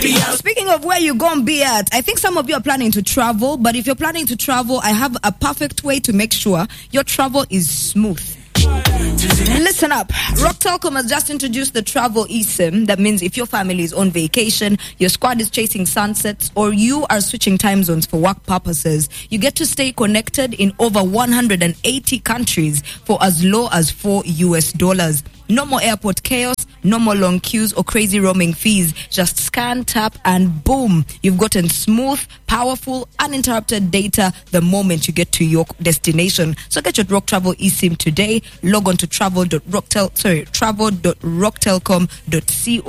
Speaking of where you gonna be at, I think some of you are planning to travel, but if you're planning to travel, I have a perfect way to make sure your travel is smooth. Listen up. Rock Telcom has just introduced the travel eSIM. That means if your family is on vacation, your squad is chasing sunsets, or you are switching time zones for work purposes, you get to stay connected in over 180 countries for as low as $4. No more airport chaos, no more long queues or crazy roaming fees. Just scan, tap, and boom, you've gotten smooth, powerful, uninterrupted data the moment you get to your destination. So get your Rock Travel eSIM today. Log on to travel.rocktelcom.co